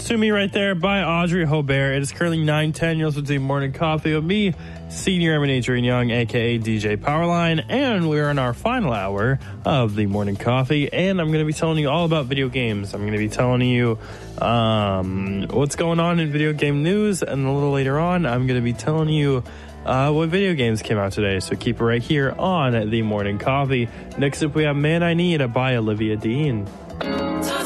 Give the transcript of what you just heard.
to Me right there by Audrey Hobert. It is currently 9:10. You're listening to Morning Coffee with me, Senior Airman Adrian Young, a.k.a. DJ Powerline. And we're in our final hour of the Morning Coffee. And I'm going to be telling you all about video games. I'm going to be telling you what's going on in video game news. And a little later on, I'm going to be telling you what video games came out today. So keep it right here on the Morning Coffee. Next up, we have Man I Need by Olivia Dean.